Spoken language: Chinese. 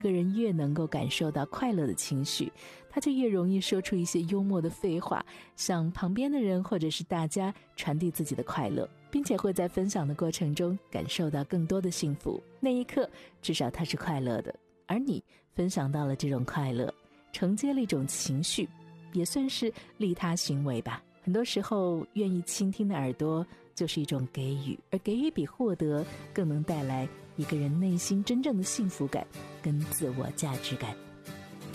个人越能够感受到快乐的情绪，他就越容易说出一些幽默的废话，向旁边的人或者是大家传递自己的快乐，并且会在分享的过程中感受到更多的幸福。那一刻至少他是快乐的，而你分享到了这种快乐，承接了一种情绪，也算是利他行为吧。很多时候愿意倾听的耳朵就是一种给予，而给予比获得更能带来一个人内心真正的幸福感跟自我价值感。